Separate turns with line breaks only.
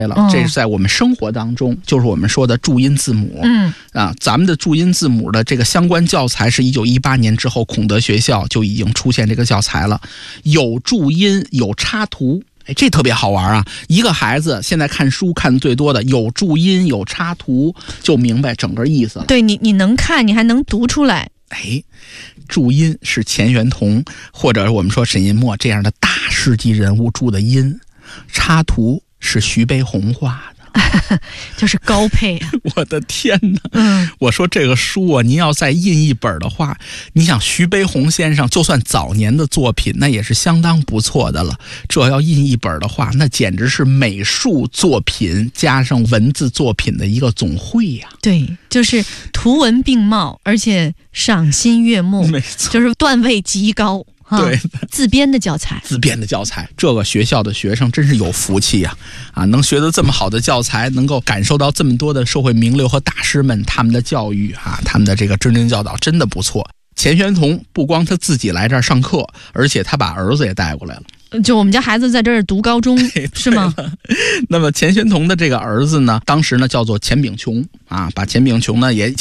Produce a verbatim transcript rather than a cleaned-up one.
了，这是在我们生活当中，就是我们说的注音字母。
嗯
啊，咱们的注音字母的这个相关教材是一九一八年之后，孔德学校就已经出现这个教材了，有注音，有插图。哎，这特别好玩啊！一个孩子现在看书看的最多的，有注音有插图，就明白整个意思了。
对，你你能看，你还能读出来。
哎，注音是钱玄同或者我们说沈银墨这样的大世纪人物注的音，插图是徐悲鸿画的。
就是高配啊！
我的天哪！
嗯，
我说这个书啊，您要再印一本的话，你想徐悲鸿先生就算早年的作品，那也是相当不错的了。这要印一本的话，那简直是美术作品加上文字作品的一个总汇呀、啊。
对，就是图文并茂，而且赏心悦目，
没错，
就是段位极高。
对，
自编的教材，
自编的教材，这个学校的学生真是有福气啊！啊，能学得这么好的教材，能够感受到这么多的社会名流和大师们他们的教育啊，他们的这个谆谆教导，真的不错。钱玄同不光他自己来这儿上课，而且他把儿子也带过来了。
就我们家孩子在这儿读高中，是吗？
那么钱玄同的这个儿子呢，当时呢叫做钱秉琼啊，把钱秉琼呢也